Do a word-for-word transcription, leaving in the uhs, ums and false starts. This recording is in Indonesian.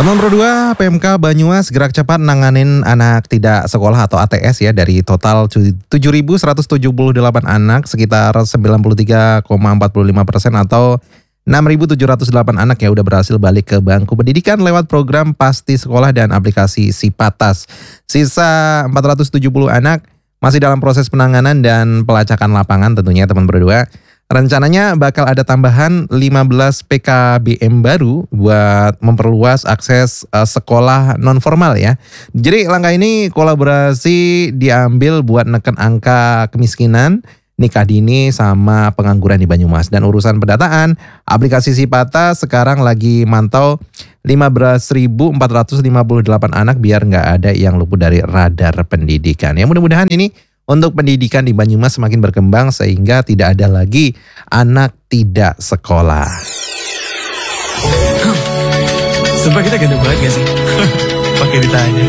Teman Pro dua, P M K Banyumas gerak cepat nanganin anak tidak sekolah atau A T S ya. Dari total tujuh ribu seratus tujuh puluh delapan anak, sekitar sembilan puluh tiga koma empat lima persen atau enam ribu tujuh ratus delapan anak ya udah berhasil balik ke bangku pendidikan lewat program Pasti Sekolah dan aplikasi Sipatas. Sisa empat ratus tujuh puluh anak masih dalam proses penanganan dan pelacakan lapangan tentunya teman Pro dua. Rencananya bakal ada tambahan lima belas P K B M baru buat memperluas akses uh, sekolah non formal ya. Jadi langkah ini kolaborasi diambil buat neken angka kemiskinan, nikah dini sama pengangguran di Banyumas. Dan urusan pendataan, aplikasi Sipatas sekarang lagi mantau lima belas ribu empat ratus lima puluh delapan anak biar nggak ada yang luput dari radar pendidikan. Ya mudah-mudahan ini untuk pendidikan di Banyumas semakin berkembang sehingga tidak ada lagi anak tidak sekolah. Sumpah kita ganteng banget gak sih? Pakai ditanya.